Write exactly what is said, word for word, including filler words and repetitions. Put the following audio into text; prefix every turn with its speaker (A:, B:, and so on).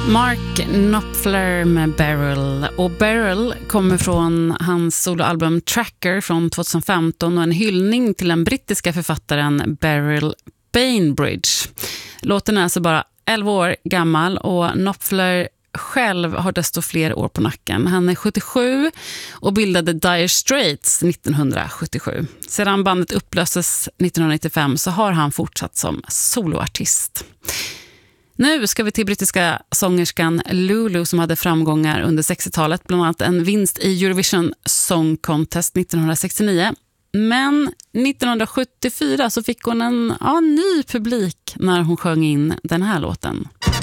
A: Mark Knopfler med Beryl. Och Beryl kommer från hans soloalbum Tracker från tjugohundrafemton och en hyllning till den brittiska författaren Beryl Bainbridge. Låten är alltså bara elva år gammal och Knopfler själv har desto fler år på nacken. Han är sjuttiosju och bildade Dire Straits nittonhundrasjuttiosju. Sedan bandet upplöstes nittonhundranittiofem så har han fortsatt som soloartist. Nu ska vi till brittiska sångerskan Lulu som hade framgångar under sextiotalet, bland annat en vinst i Eurovision Song Contest nittonhundrasextionio. Men nittonhundrasjuttiofyra så fick hon en ja, ny publik när hon sjöng in den här låten.